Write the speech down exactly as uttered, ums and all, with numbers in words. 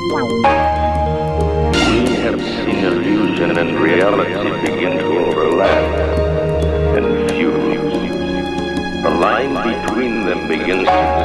We have seen illusion and reality begin to overlap and fuse. The line between them begins to